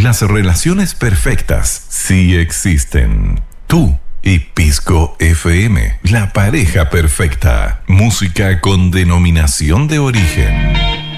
Las relaciones perfectas sí existen. Tú y Pisco FM, la pareja perfecta. Música con denominación de origen.